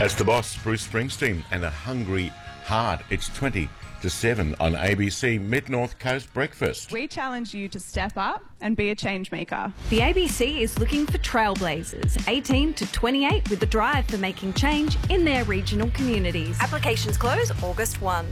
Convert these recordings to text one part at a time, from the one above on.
That's the boss, Bruce Springsteen, and a hungry heart. It's 20 to 7 on ABC Mid-North Coast Breakfast. We challenge you to step up and be a change maker. The ABC is looking for trailblazers, 18 to 28, with the drive for making change in their regional communities. Applications close August 1.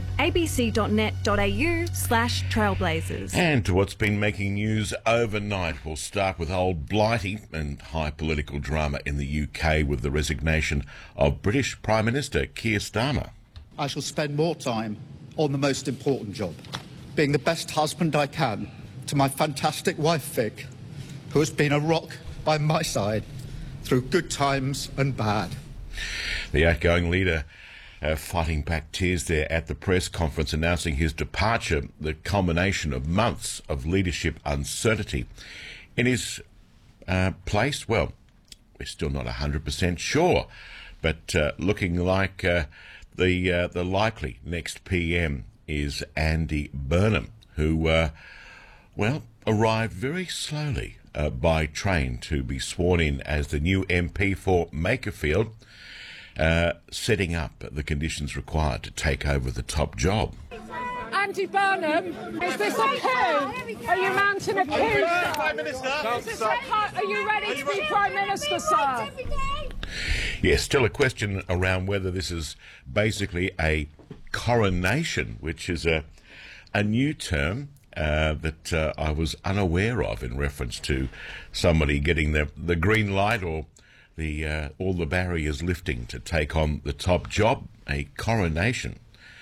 abc.net.au/trailblazers. And to what's been making news overnight, we'll start with old Blighty and high political drama in the UK with the resignation of British Prime Minister Keir Starmer. I shall spend more time on the most important job, being the best husband I can to my fantastic wife Vic, who has been a rock by my side through good times and bad. The outgoing leader fighting back tears there at the press conference announcing his departure, the culmination of months of leadership uncertainty. In his place, well, we're still not 100% sure, but looking like the likely next PM is Andy Burnham, who, arrived very slowly by train to be sworn in as the new MP for Makerfield, setting up the conditions required to take over the top job. Andy Burnham, is this a coup? Are you mounting a coup? Prime Minister? Are you ready to be Prime Minister, sir? Yes, still a question around whether this is basically a coronation, which is a new term that I was unaware of in reference to somebody getting the green light or all the barriers lifting to take on the top job, a coronation,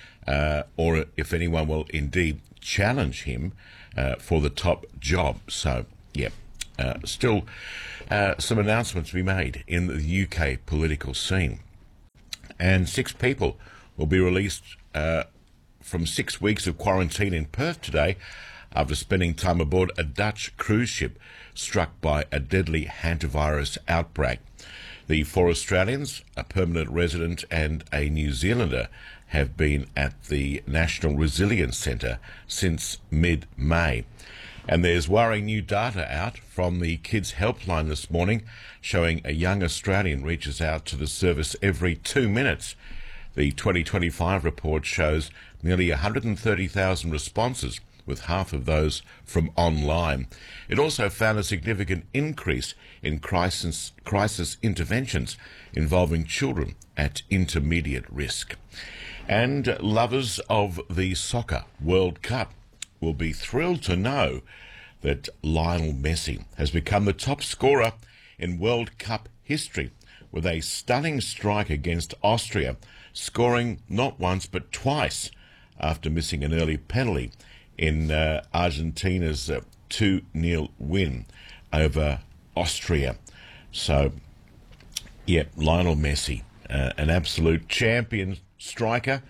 or if anyone will indeed challenge him for the top job. So, yeah. Still some announcements to be made in the UK political scene. And 6 people will be released from 6 weeks of quarantine in Perth today after spending time aboard a Dutch cruise ship struck by a deadly hantavirus outbreak. The 4 Australians, a permanent resident and a New Zealander, have been at the National Resilience Centre since mid-May. And there's worrying new data out from the Kids Helpline this morning showing a young Australian reaches out to the service every 2 minutes. The 2025 report shows nearly 130,000 responses, with half of those from online. It also found a significant increase in crisis interventions involving children at intermediate risk. And lovers of the Soccer World Cup will be thrilled to know that Lionel Messi has become the top scorer in World Cup history with a stunning strike against Austria, scoring not once but twice after missing an early penalty in Argentina's 2-0 win over Austria. So, yeah, Lionel Messi, an absolute champion striker,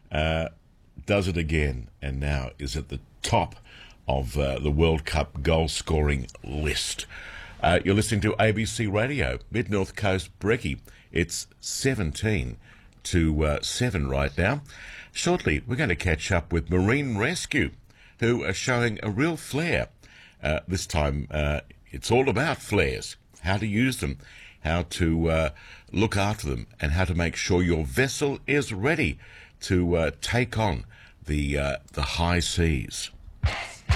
does it again and now is at the top of the World Cup goal-scoring list. You're listening to ABC Radio, Mid-North Coast Brekkie. It's 17 to 7 right now. Shortly, we're going to catch up with Marine Rescue, who are showing a real flair. This time, it's all about flares, how to use them, how to look after them, and how to make sure your vessel is ready to take on the high seas.